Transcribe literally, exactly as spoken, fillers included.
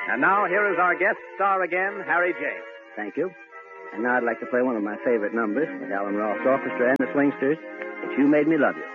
And now, here is our guest star again, Harry James. Thank you. And now I'd like to play one of my favorite numbers with Alan Ross Orchestra and the Swingsters, It's You Made Me Love You.